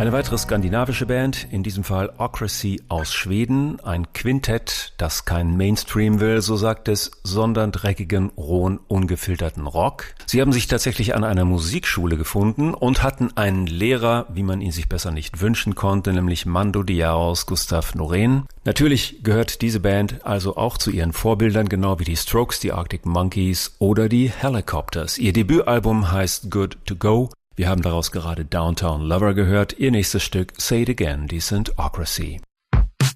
Eine weitere skandinavische Band, in diesem Fall Ocracy aus Schweden, ein Quintett, das kein Mainstream will, so sagt es, sondern dreckigen, rohen, ungefilterten Rock. Sie haben sich tatsächlich an einer Musikschule gefunden und hatten einen Lehrer, wie man ihn sich besser nicht wünschen konnte, nämlich Mando Diaos Gustav Norén. Natürlich gehört diese Band also auch zu ihren Vorbildern, genau wie die Strokes, die Arctic Monkeys oder die Helicopters. Ihr Debütalbum heißt Good to Go. Wir haben daraus gerade Downtown Lover gehört. Ihr nächstes Stück Say It Again, die sind Ocracy.